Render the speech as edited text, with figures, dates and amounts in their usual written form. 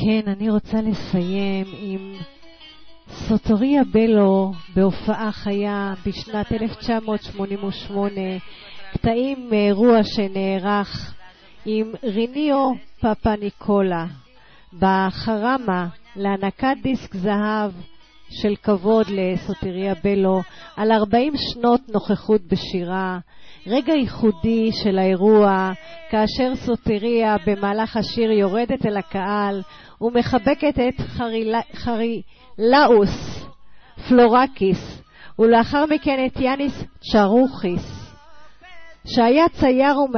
כן, אני רוצה לסיים עם סוטוריה בלו בהופעה חיה בשנת 1988, קטעים מאירוע שנערך עם ריניו פאפה ניקולה בחרמה להענקת דיסק זהב של כבוד לסוטוריה בלו על 40 שנות נוכחות בשירה. רגע ייחודי של האירוע כאשר סוטוריה במהלך השיר יורדת אל הקהל ומחבקת את חרילאוס פלורקיס ולאחר מכן את יאניס צ'רוכיס שהיה צייר